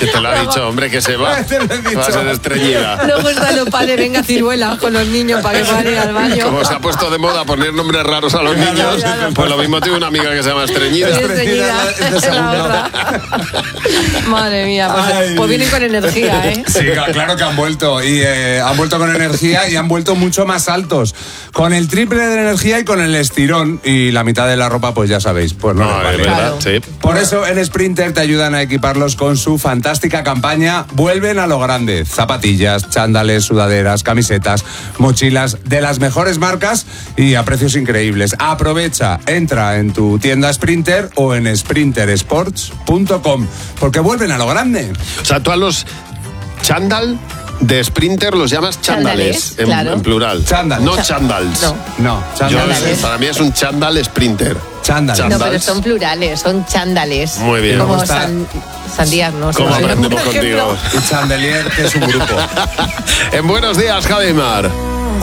Que te lo ha dicho, hombre, que se va. Te lo he dicho. Va a ser estreñida. Luego están los padres, venga ciruela con los niños para que puedan ir al baño. Como se ha puesto de moda poner nombres raros a los niños, pues lo mismo tiene una amiga que se llama Estreñida. Estreñida, es de es la segunda. otra. Madre mía, Ay. pues vienen con energía, ¿eh? Sí, claro que han vuelto. Y han vuelto con energía y han vuelto mucho más altos. Con el triple de energía y con el estirón. Y la mitad de la ropa, pues ya sabéis, pues no, No, les es vale. verdad, Claro. sí. Por eso en Sprinter te ayudan a equiparlos con su fantástica campaña Vuelven a lo grande. Zapatillas, chándales, sudaderas, camisetas, mochilas de las mejores marcas y a precios increíbles. Aprovecha, entra en tu tienda Sprinter o en sprintersports.com porque vuelven a lo grande. O sea, tú a los chándal de Sprinter los llamas chándales, Chándales, claro. en plural. Chándal. No chándals. No. No, Yo, chándales. para mí es un chándal Sprinter. Chándales. No, Chándal. pero son plurales, son chándales. Muy bien. Como Me gusta. sandías, ¿no? ¿Cómo Sí. aprendemos Por ejemplo. contigo? Y Chandelier, que es un grupo. En Buenos Días, Javi Mar.